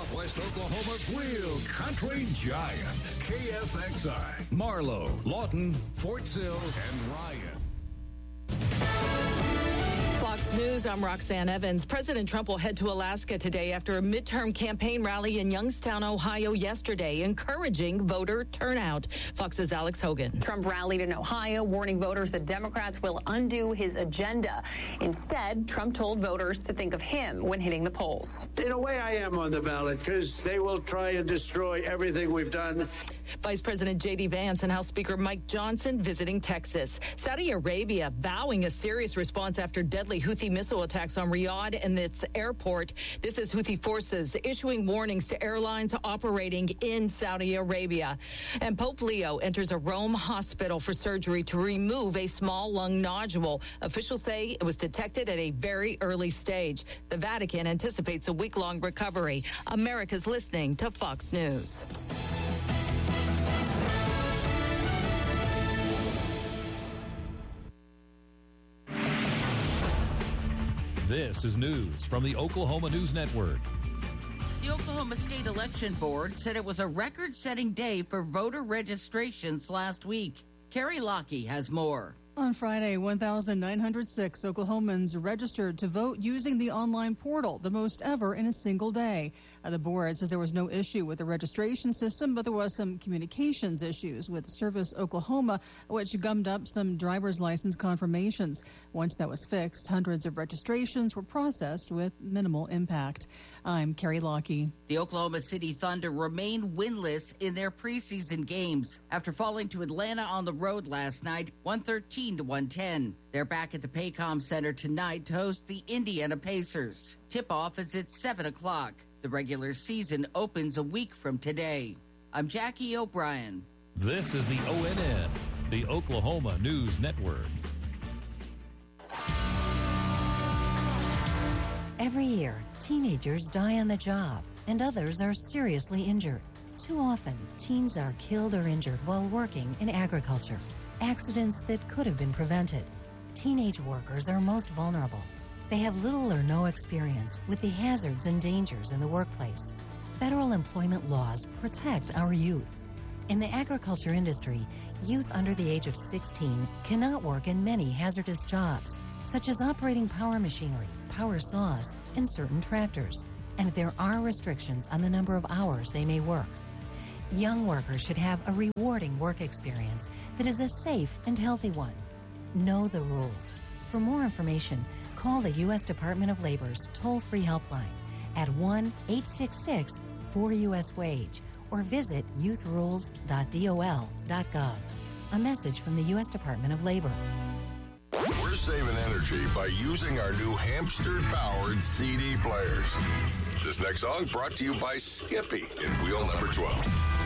Southwest Oklahoma's real country giant. KFXI. Marlow, Lawton, Fort Sill, and Ryan. Fox News, I'm Roxanne Evans. President Trump will head to Alaska today after a midterm campaign rally in Youngstown, Ohio yesterday, encouraging voter turnout. Fox's Alex Hogan. Trump rallied in Ohio, warning voters that Democrats will undo his agenda. Instead, Trump told voters to think of him when hitting the polls. In a way, I am on the ballot because they will try and destroy everything we've done. Vice President J.D. Vance and House Speaker Mike Johnson visiting Texas. Saudi Arabia vowing a serious response after deadly Houthi missile attacks on Riyadh and its airport. This is Houthi forces issuing warnings to airlines operating in Saudi Arabia. And Pope Leo enters a Rome hospital for surgery to remove a small lung nodule. Officials say it was detected at a very early stage. The Vatican anticipates a week-long recovery. America's listening to Fox News. This is news from the Oklahoma News Network. The Oklahoma State Election Board said it was a record-setting day for voter registrations last week. Carrie Lockey has more. On Friday, 1,906 Oklahomans registered to vote using the online portal, the most ever in a single day. The board says there was no issue with the registration system, but there was some communications issues with Service Oklahoma, which gummed up some driver's license confirmations. Once that was fixed, hundreds of registrations were processed with minimal impact. I'm Carrie Lockey. The Oklahoma City Thunder remain winless in their preseason games after falling to Atlanta on the road last night, 113-110. They're back at the Paycom Center tonight to host the Indiana Pacers. Tip-off is at 7 o'clock. The regular season opens a week from today. I'm Jackie O'Brien. This is the ONN, the Oklahoma News Network. Every year, teenagers die on the job, and others are seriously injured. Too often, teens are killed or injured while working in agriculture. Accidents that could have been prevented. Teenage workers are most vulnerable. They have little or no experience with the hazards and dangers in the workplace. Federal employment laws protect our youth. In the agriculture industry, youth under the age of 16 cannot work in many hazardous jobs, such as operating power machinery, power saws, and certain tractors. And there are restrictions on the number of hours they may work. Young workers should have a rewarding work experience that is a safe and healthy one. Know the rules. For more information, call the U.S. Department of Labor's toll-free helpline at 1-866-4US-WAGE or visit youthrules.dol.gov. A message from the U.S. Department of Labor. We're saving energy by using our new hamster-powered CD players. This next song brought to you by Skippy in wheel number 12.